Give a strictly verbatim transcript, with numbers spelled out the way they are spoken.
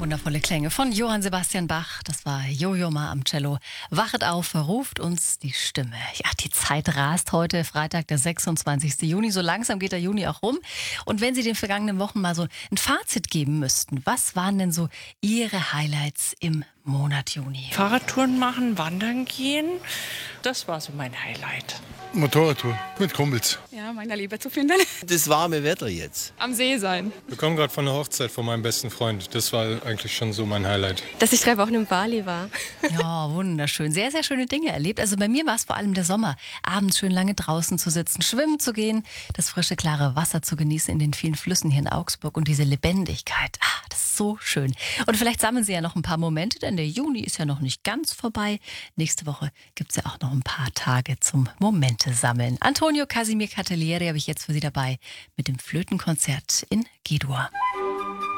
Wundervolle Klänge von Johann Sebastian Bach. Das war Jojo Ma am Cello. Wachet auf, ruft uns die Stimme. Ja, die Zeit rast heute, Freitag, der sechsundzwanzigsten Juni. So langsam geht der Juni auch rum. Und wenn Sie den vergangenen Wochen mal so ein Fazit geben müssten, was waren denn so Ihre Highlights im Monat Juni? Fahrradtouren machen, wandern gehen, das war so mein Highlight. Motorradtour mit Kumpels. Ja, meiner Liebe zu finden. Das warme Wetter jetzt. Am See sein. Wir kommen gerade von der Hochzeit von meinem besten Freund. Das war eigentlich schon so mein Highlight. Dass ich drei Wochen in Bali war. Ja, wunderschön. Sehr, sehr schöne Dinge erlebt. Also bei mir war es vor allem der Sommer. Abends schön lange draußen zu sitzen, schwimmen zu gehen, das frische, klare Wasser zu genießen in den vielen Flüssen hier in Augsburg und diese Lebendigkeit. Ah, das ist so schön. Und vielleicht sammeln Sie ja noch ein paar Momente, denn der Juni ist ja noch nicht ganz vorbei. Nächste Woche gibt es ja auch noch ein paar Tage zum Momente sammeln. Antonio Casimir Catalieri habe ich jetzt für Sie dabei mit dem Flötenkonzert in G-Dur.